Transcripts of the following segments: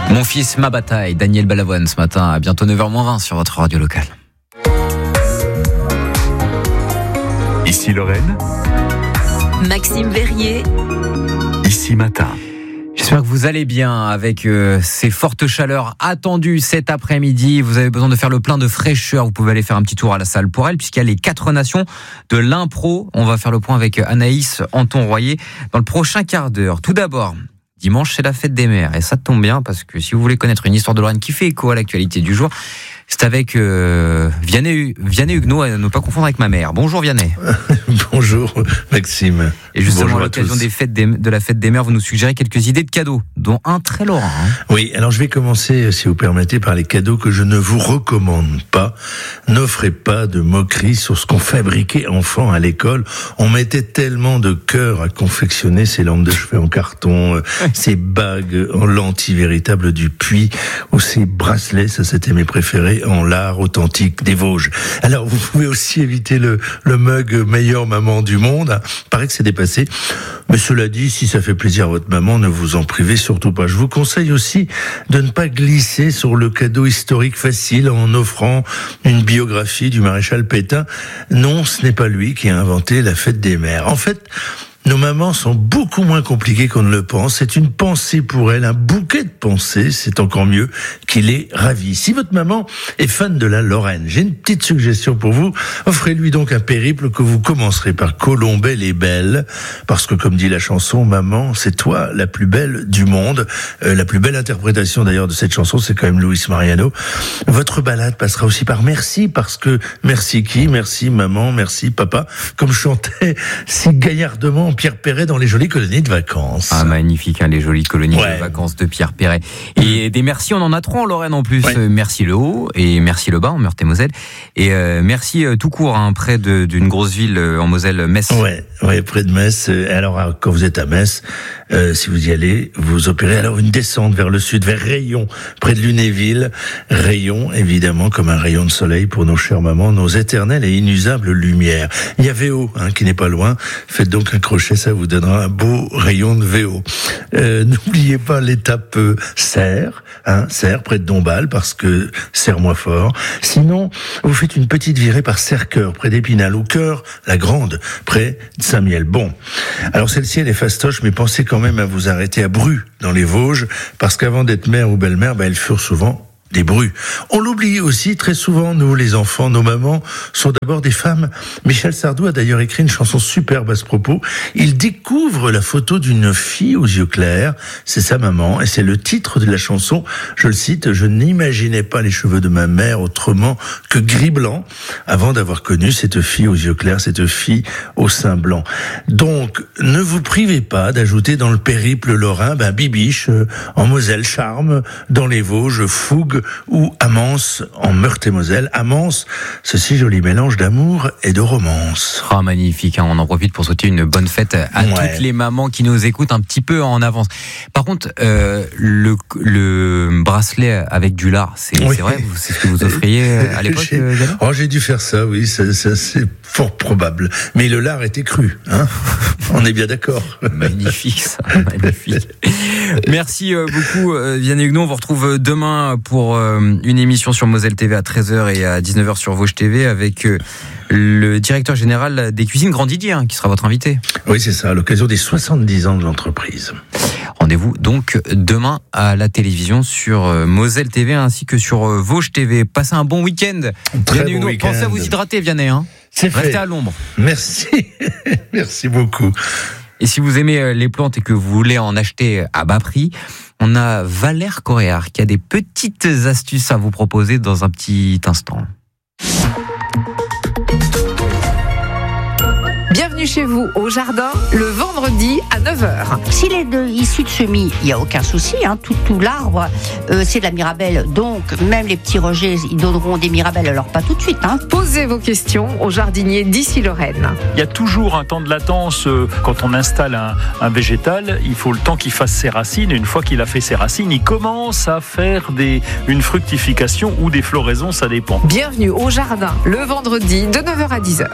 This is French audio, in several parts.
Mon fils, ma bataille, Daniel Balavoine ce matin, à bientôt 9h-20 sur votre radio locale. Ici Lorraine, Maxime Verrier, Ici Matin. J'espère que vous allez bien avec ces fortes chaleurs attendues cet après-midi. Vous avez besoin de faire le plein de fraîcheur. Vous pouvez aller faire un petit tour à la salle pour elle, puisqu'il y a les 4 nations de l'impro. On va faire le point avec Anaïs Anton-Royer dans le prochain quart d'heure. Tout d'abord, dimanche, c'est la fête des mères. Et ça tombe bien, parce que si vous voulez connaître une histoire de Lorraine qui fait écho à l'actualité du jour, c'est avec Vianney Huguenot, à ne pas confondre avec ma mère. Bonjour Vianney. Bonjour Maxime. Et justement, bonjour à l'occasion de la fête des mères, vous nous suggérez quelques idées de cadeaux, dont un très lorrain. Oui, alors je vais commencer, si vous permettez, par les cadeaux que je ne vous recommande pas. N'offrez pas de moqueries sur ce qu'on fabriquait enfant à l'école. On mettait tellement de cœur à confectionner ces lampes de chevet en carton, ces bagues en lentilles véritables du Puy, ou ces bracelets, ça c'était mes préférés, en lard authentique des Vosges. Alors vous pouvez aussi éviter le mug meilleure maman du monde. Paraît que c'est dépassé. Mais cela dit, si ça fait plaisir à votre maman, ne vous en privez surtout pas. Je vous conseille aussi de ne pas glisser sur le cadeau historique facile en offrant une biographie du maréchal Pétain. Non, ce n'est pas lui qui a inventé la fête des mères. En fait, nos mamans sont beaucoup moins compliquées qu'on ne le pense. C'est une pensée pour elles, un bouquet de pensées, c'est encore mieux, qui les ravit. Si votre maman est fan de la Lorraine, j'ai une petite suggestion pour vous. Offrez-lui donc un périple que vous commencerez par Colombelle et Belle, parce que comme dit la chanson, maman, c'est toi la plus belle du monde. La plus belle interprétation d'ailleurs de cette chanson, c'est quand même Luis Mariano. Votre balade passera aussi par merci, parce que merci qui? Merci maman, merci papa, comme chantait si gaillardement Pierre Perret dans les jolies colonies de vacances. Ah, magnifique, hein, les jolies colonies de vacances de Pierre Perret. Et des merci, on en a 3 en Lorraine en plus. Ouais. Merci le Haut et merci le Bas en Meurthe-et-Moselle. Et merci tout court, hein, près d'une grosse ville en Moselle, Metz. Ouais, près de Metz. Alors, quand vous êtes à Metz, si vous y allez, vous opérez alors une descente vers le sud, vers Rayon, près de Lunéville. Rayon, évidemment, comme un rayon de soleil pour nos chères mamans, nos éternelles et inusables lumières. Il y a VO, qui n'est pas loin. Faites donc un crochet, ça vous donnera un beau rayon de VO. N'oubliez pas l'étape Serre, Serre, près de Dombasle, parce que serre-moi fort. Sinon, vous faites une petite virée par Serre-Cœur, près d'Épinal, ou Cœur, la Grande, près de Saint-Miel. Bon, alors celle-ci, elle est fastoche, mais pensez quand même à vous arrêter à Bru, dans les Vosges, parce qu'avant d'être mère ou belle-mère, elles furent souvent des brus. On l'oublie aussi très souvent, nous, les enfants, nos mamans, sont d'abord des femmes. Michel Sardou a d'ailleurs écrit une chanson superbe à ce propos. Il découvre la photo d'une fille aux yeux clairs. C'est sa maman, et c'est le titre de la chanson. Je le cite, « Je n'imaginais pas les cheveux de ma mère autrement que gris-blanc, avant d'avoir connu cette fille aux yeux clairs, cette fille au sein blanc. » Donc, ne vous privez pas d'ajouter dans le périple lorrain, Bibiche, en Moselle, Charme, dans les Vosges, Fougue, ou Amance en Meurthe-et-Moselle. Amance, ce si joli mélange d'amour et de romance. Ah, magnifique, hein. On en profite pour souhaiter une bonne fête à toutes les mamans qui nous écoutent un petit peu en avance. Par contre, le bracelet avec du lard, c'est vrai, c'est ce que vous offriez à l'époque? J'ai dû faire ça, oui, ça c'est fort probable. Mais le lard était cru, on est bien d'accord. Magnifique, ça, magnifique. Merci beaucoup, Vianney Huguenot. On vous retrouve demain pour une émission sur Moselle TV à 13h et à 19h sur Vosges TV avec le directeur général des cuisines, Grand Didier, qui sera votre invité. Oui, c'est ça, à l'occasion des 70 ans de l'entreprise. Rendez-vous donc demain à la télévision sur Moselle TV ainsi que sur Vosges TV. Passez un bon week-end. Très bon week-end. Pensez à vous hydrater, Vianney. C'est fait. Restez à l'ombre. Merci. Merci beaucoup. Et si vous aimez les plantes et que vous voulez en acheter à bas prix, on a Valère Coréard qui a des petites astuces à vous proposer dans un petit instant. Bienvenue chez vous au jardin le vendredi à 9h. S'il est issu de semis, il n'y a aucun souci. Tout l'arbre, c'est de la mirabelle. Donc, même les petits rejets, ils donneront des mirabelles. Alors, pas tout de suite. Posez vos questions au jardinier d'Ici Lorraine. Il y a toujours un temps de latence quand on installe un végétal. Il faut le temps qu'il fasse ses racines. Et une fois qu'il a fait ses racines, il commence à faire une fructification ou des floraisons, ça dépend. Bienvenue au jardin le vendredi de 9h à 10h.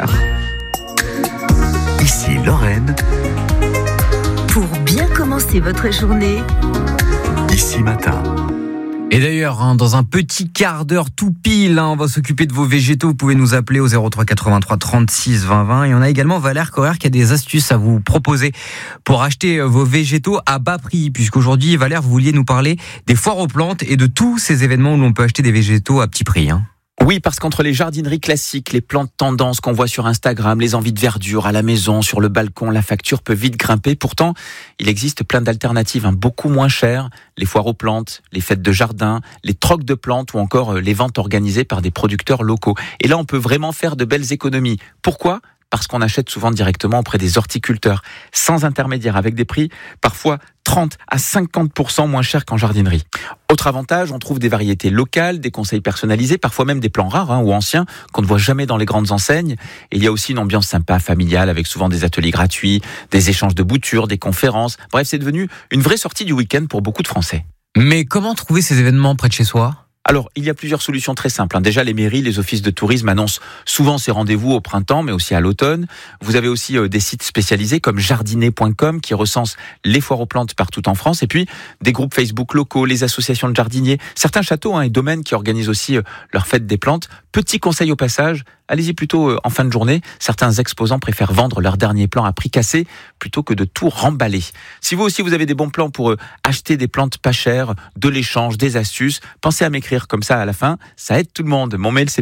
Ici Lorraine. Pour bien commencer votre journée, Ici Matin. Et d'ailleurs, dans un petit quart d'heure tout pile, on va s'occuper de vos végétaux. Vous pouvez nous appeler au 03 83 36 20 20. Et on a également Valère Correr qui a des astuces à vous proposer pour acheter vos végétaux à bas prix. Puisqu'aujourd'hui, Valère, vous vouliez nous parler des foires aux plantes et de tous ces événements où l'on peut acheter des végétaux à petit prix. Oui, parce qu'entre les jardineries classiques, les plantes tendances qu'on voit sur Instagram, les envies de verdure à la maison, sur le balcon, la facture peut vite grimper. Pourtant, il existe plein d'alternatives, beaucoup moins chères. Les foires aux plantes, les fêtes de jardin, les trocs de plantes ou encore les ventes organisées par des producteurs locaux. Et là, on peut vraiment faire de belles économies. Pourquoi ? Parce qu'on achète souvent directement auprès des horticulteurs, sans intermédiaire, avec des prix parfois 30 à 50% moins chers qu'en jardinerie. Autre avantage, on trouve des variétés locales, des conseils personnalisés, parfois même des plants rares ou anciens qu'on ne voit jamais dans les grandes enseignes. Et il y a aussi une ambiance sympa, familiale, avec souvent des ateliers gratuits, des échanges de boutures, des conférences. Bref, c'est devenu une vraie sortie du week-end pour beaucoup de Français. Mais comment trouver ces événements près de chez soi ? Alors, il y a plusieurs solutions très simples. Déjà, les mairies, les offices de tourisme annoncent souvent ces rendez-vous au printemps, mais aussi à l'automne. Vous avez aussi des sites spécialisés comme jardiner.com qui recensent les foires aux plantes partout en France. Et puis, des groupes Facebook locaux, les associations de jardiniers, certains châteaux et domaines qui organisent aussi leur fête des plantes. Petit conseil au passage, allez-y plutôt en fin de journée. Certains exposants préfèrent vendre leurs derniers plants à prix cassé plutôt que de tout remballer. Si vous aussi vous avez des bons plans pour acheter des plantes pas chères, de l'échange, des astuces, pensez à m'écrire comme ça à la fin. Ça aide tout le monde. Mon mail c'est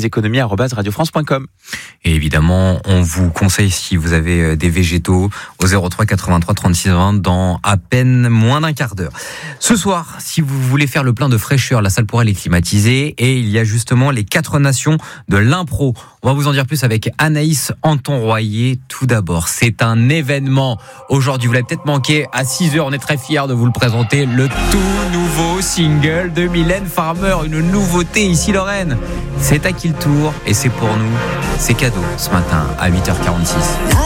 paricileséconomies@radiofrance.com. Et évidemment, on vous conseille si vous avez des végétaux au 03 83 36 20 dans à peine moins d'un quart d'heure. Ce soir, si vous voulez faire le plein de fraîcheur, la salle Pourel est climatisée et il y a justement les 4 nations de l'impro. On va vous en dire plus avec Anaïs Anton-Royer. Tout d'abord, c'est un événement. Aujourd'hui, vous l'avez peut-être manqué. À 6h, on est très fiers de vous le présenter. Le tout nouveau single de Mylène Farmer. Une nouveauté ici, Lorraine. C'est à qui le tour et c'est pour nous. C'est cadeau ce matin à 8h46.